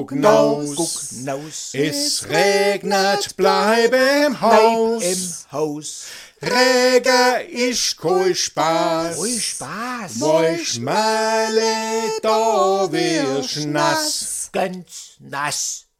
Gucknaus, es regnet, bleib im Haus. Regen ist kein Spaß, weil Schmäle da wirst nass. Ganz nass.